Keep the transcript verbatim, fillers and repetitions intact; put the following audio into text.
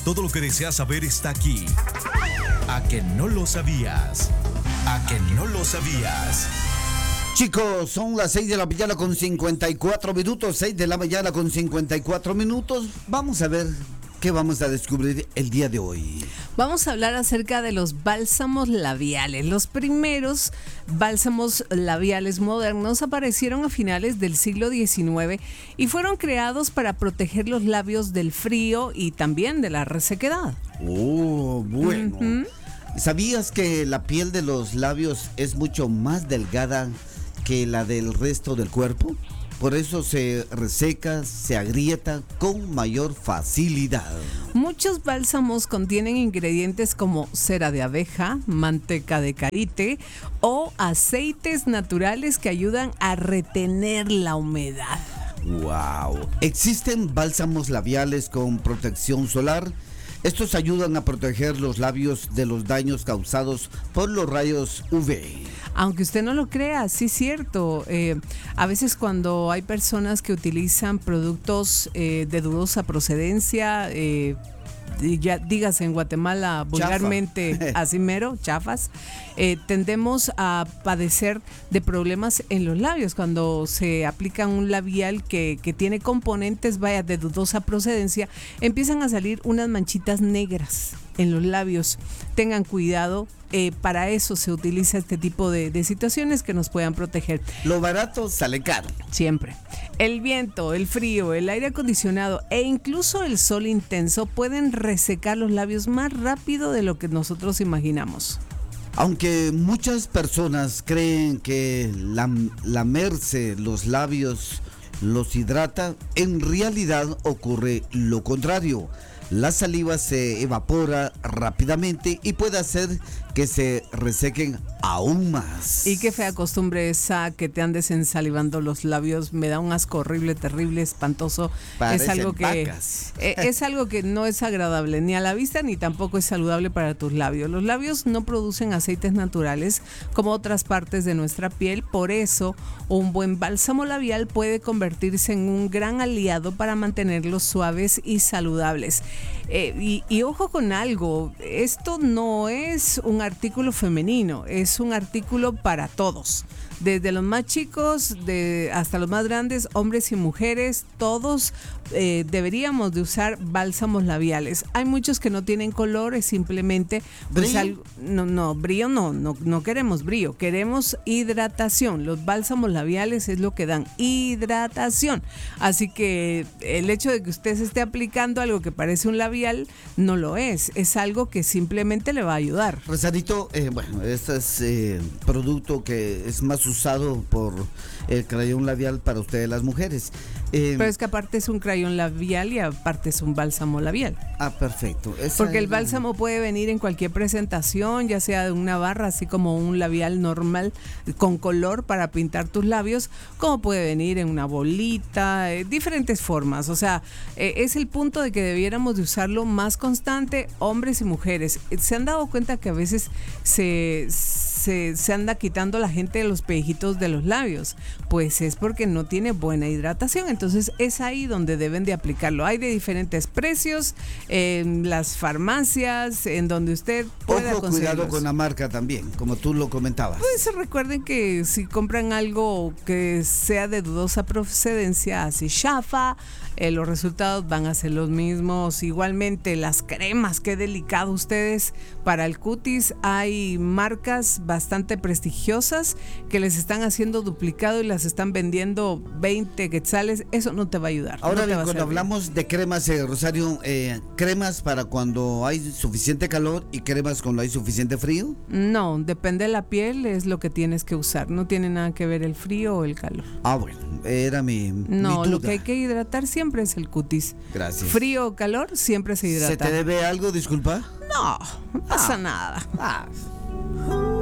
Todo lo que deseas saber está aquí. ¿A que no lo sabías? ¿A que no lo sabías? Chicos, son las seis de la mañana con cincuenta y cuatro minutos, seis de la mañana con cincuenta y cuatro minutos. Vamos a ver qué vamos a descubrir el día de hoy. Vamos a hablar acerca de los bálsamos labiales. Los primeros bálsamos labiales modernos aparecieron a finales del siglo diecinueve y fueron creados para proteger los labios del frío y también de la resequedad. Oh, bueno. Uh-huh. ¿Sabías que la piel de los labios es mucho más delgada que la del resto del cuerpo? Por eso se reseca, se agrieta con mayor facilidad. Muchos bálsamos contienen ingredientes como cera de abeja, manteca de karité o aceites naturales que ayudan a retener la humedad. ¡Wow! Existen bálsamos labiales con protección solar. Estos ayudan a proteger los labios de los daños causados por los rayos U V. Aunque usted no lo crea, sí es cierto. Eh, a veces cuando hay personas que utilizan productos eh, de dudosa procedencia, eh, ya dígase en Guatemala vulgarmente Chafa. así mero, chafas, eh, tendemos a padecer de problemas en los labios cuando se aplica un labial que, que tiene componentes vaya de dudosa procedencia, empiezan a salir unas manchitas negras en los labios. Tengan cuidado, eh, para eso se utiliza este tipo de, de situaciones que nos puedan proteger. Lo barato sale caro. Siempre. El viento, el frío, el aire acondicionado e incluso el sol intenso pueden resecar los labios más rápido de lo que nosotros imaginamos. Aunque muchas personas creen que lam- lamerse los labios los hidrata, en realidad ocurre lo contrario. La saliva se evapora rápidamente y puede hacer que se resequen aún más. Y qué fea costumbre esa que te andes ensalivando los labios, me da un asco horrible, terrible, espantoso. Parecen es algo que vacas. eh, es algo que no es agradable ni a la vista ni tampoco es saludable para tus labios. Los labios no producen aceites naturales como otras partes de nuestra piel, por eso un buen bálsamo labial puede convertirse en un gran aliado para mantenerlos suaves y saludables. Eh, y, y ojo con algo, esto no es un artículo femenino, es un artículo para todos. Desde los más chicos de, hasta los más grandes, hombres y mujeres, todos eh, deberíamos de usar bálsamos labiales. Hay muchos que no tienen color, es simplemente pues, algo, no, no, brillo no, no, no queremos brillo, queremos hidratación. Los bálsamos labiales es lo que dan hidratación. Así que el hecho de que usted se esté aplicando algo que parece un labial, no lo es, es algo que simplemente le va a ayudar. Rosadito, eh, bueno, este es eh, producto que es más usado por el crayón labial para ustedes las mujeres. Eh, Pero es que aparte es un crayón labial y aparte es un bálsamo labial. Ah, perfecto. Esa Porque el es la- bálsamo puede venir en cualquier presentación, ya sea de una barra, así como un labial normal con color para pintar tus labios, como puede venir en una bolita, eh, diferentes formas. O sea, eh, es el punto de que debiéramos de usarlo más constante, hombres y mujeres. ¿Se han dado cuenta que a veces se, se, se anda quitando la gente de los pellejitos de los labios? Pues es porque no tiene buena hidratación. Entonces es ahí donde deben de aplicarlo. Hay de diferentes precios en las farmacias, en donde usted pueda Ojo, cuidado conseguirlos. con la marca también, como tú lo comentabas. Pues recuerden que si compran algo que sea de dudosa procedencia, así chafa, eh, los resultados van a ser los mismos. Igualmente las cremas, qué delicado ustedes para el cutis. Hay marcas bastante prestigiosas que les están haciendo duplicado y las están vendiendo veinte quetzales. Eso no te va a ayudar. Ahora no te bien, va a cuando servir. hablamos de cremas, eh, Rosario, eh, cremas para cuando hay suficiente calor y cremas cuando hay suficiente frío. No, depende de la piel, es lo que tienes que usar. No tiene nada que ver el frío o el calor. Ah, bueno, era mi, No, mi lo duda. que hay que hidratar siempre es el cutis. Gracias. Frío o calor siempre se hidrata. ¿Se te debe algo, disculpa? No, no pasa Ah. nada. Ah,